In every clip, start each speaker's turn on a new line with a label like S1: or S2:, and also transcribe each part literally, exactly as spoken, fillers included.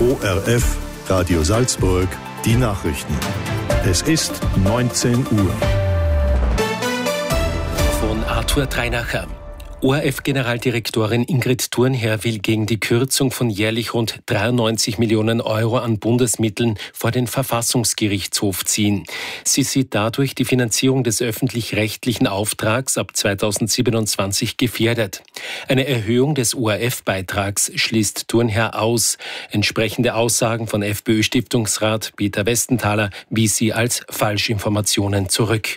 S1: O R F, Radio Salzburg, die Nachrichten. Es ist neunzehn Uhr.
S2: Von Arthur Dreinacher. O R F-Generaldirektorin Ingrid Thurnherr will gegen die Kürzung von jährlich rund dreiundneunzig Millionen Euro an Bundesmitteln vor den Verfassungsgerichtshof ziehen. Sie sieht dadurch die Finanzierung des öffentlich-rechtlichen Auftrags ab zweitausendsiebenundzwanzig gefährdet. Eine Erhöhung des O R F-Beitrags schließt Thurnherr aus. Entsprechende Aussagen von FPÖ-Stiftungsrat Peter Westenthaler wies sie als Falschinformationen zurück.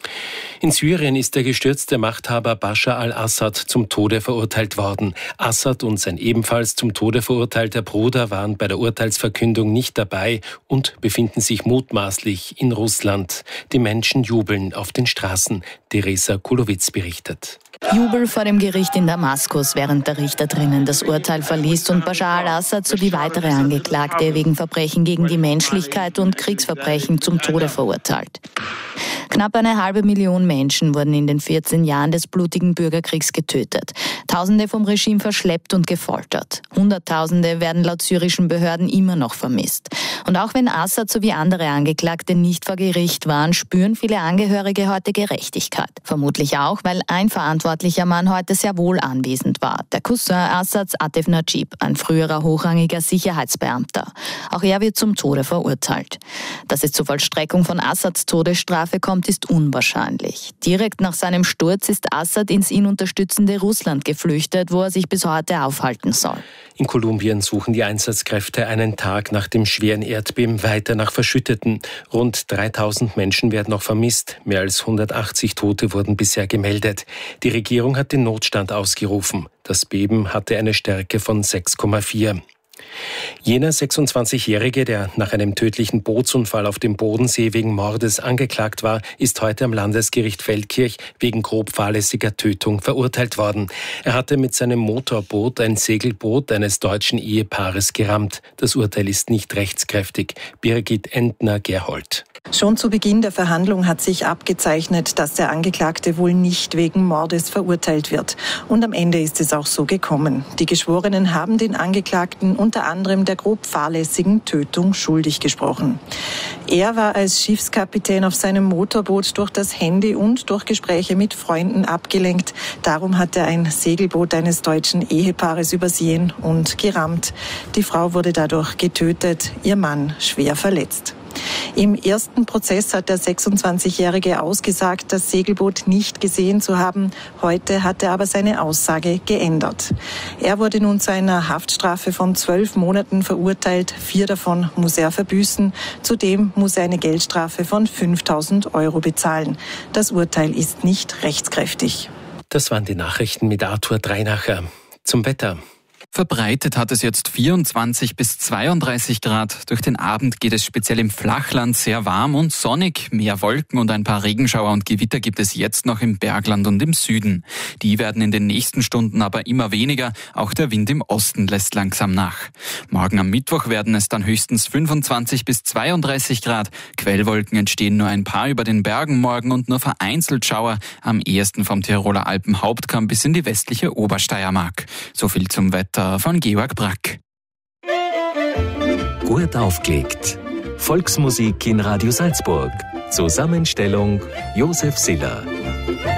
S2: In Syrien ist der gestürzte Machthaber Bashar al-Assad zum Tode verurteilt worden. Assad und sein ebenfalls zum Tode verurteilter Bruder waren bei der Urteilsverkündung nicht dabei und befinden sich mutmaßlich in Russland. Die Menschen jubeln auf den Straßen. Theresa Kulowitz berichtet.
S3: Jubel vor dem Gericht in Damaskus, während der Richter drinnen das Urteil verliest und Bashar al-Assad sowie weitere Angeklagte wegen Verbrechen gegen die Menschlichkeit und Kriegsverbrechen zum Tode verurteilt. Knapp eine halbe Million Menschen wurden in den vierzehn Jahren des blutigen Bürgerkriegs getötet. Tausende vom Regime verschleppt und gefoltert. Hunderttausende werden laut syrischen Behörden immer noch vermisst. Und auch wenn Assad sowie andere Angeklagte nicht vor Gericht waren, spüren viele Angehörige heute Gerechtigkeit. Vermutlich auch, weil ein verantwortlicher Mann heute sehr wohl anwesend war. Der Cousin Assads Atef Najib, ein früherer hochrangiger Sicherheitsbeamter. Auch er wird zum Tode verurteilt. Dass es zur Vollstreckung von Assads Todesstrafe kommt, ist unwahrscheinlich. Direkt nach seinem Sturz ist Assad ins ihn unterstützende Russland geflüchtet, wo er sich bis heute aufhalten soll.
S2: In Kolumbien suchen die Einsatzkräfte einen Tag nach dem schweren Erdbeben weiter nach Verschütteten. Rund dreitausend Menschen werden noch vermisst. Mehr als hundertachtzig Tote wurden bisher gemeldet. Die Regierung hat den Notstand ausgerufen. Das Beben hatte eine Stärke von sechs Komma vier. Jener sechsundzwanzigjährige, der nach einem tödlichen Bootsunfall auf dem Bodensee wegen Mordes angeklagt war, ist heute am Landesgericht Feldkirch wegen grob fahrlässiger Tötung verurteilt worden. Er hatte mit seinem Motorboot ein Segelboot eines deutschen Ehepaares gerammt. Das Urteil ist nicht rechtskräftig. Birgit Entner-Gerhold.
S4: Schon zu Beginn der Verhandlung hat sich abgezeichnet, dass der Angeklagte wohl nicht wegen Mordes verurteilt wird. Und am Ende ist es auch so gekommen. Die Geschworenen haben den Angeklagten unter anderem der grob fahrlässigen Tötung schuldig gesprochen. Er war als Schiffskapitän auf seinem Motorboot durch das Handy und durch Gespräche mit Freunden abgelenkt. Darum hat er ein Segelboot eines deutschen Ehepaares übersehen und gerammt. Die Frau wurde dadurch getötet, ihr Mann schwer verletzt. Im ersten Prozess hat der sechsundzwanzigjährige ausgesagt, das Segelboot nicht gesehen zu haben. Heute hat er aber seine Aussage geändert. Er wurde nun zu einer Haftstrafe von zwölf Monaten verurteilt. Vier davon muss er verbüßen. Zudem muss er eine Geldstrafe von fünftausend Euro bezahlen. Das Urteil ist nicht rechtskräftig.
S2: Das waren die Nachrichten mit Arthur Dreinacher. Zum Wetter.
S5: Verbreitet hat es jetzt vierundzwanzig bis zweiunddreißig Grad. Durch den Abend geht es speziell im Flachland sehr warm und sonnig. Mehr Wolken und ein paar Regenschauer und Gewitter gibt es jetzt noch im Bergland und im Süden. Die werden in den nächsten Stunden aber immer weniger. Auch der Wind im Osten lässt langsam nach. Morgen am Mittwoch werden es dann höchstens fünfundzwanzig bis zweiunddreißig Grad. Quellwolken entstehen nur ein paar über den Bergen morgen und nur vereinzelt Schauer. Am ehesten vom Tiroler Alpenhauptkamm bis in die westliche Obersteiermark. So viel zum Wetter von Georg Brack.
S6: Gut aufgelegt. Volksmusik in Radio Salzburg. Zusammenstellung Josef Siller.